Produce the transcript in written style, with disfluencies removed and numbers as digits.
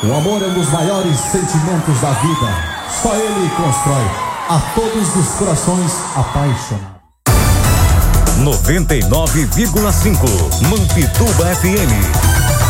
O amor é um dos maiores sentimentos da vida. Só ele constrói a todos os corações apaixonados. 99,5 Mampituba FM.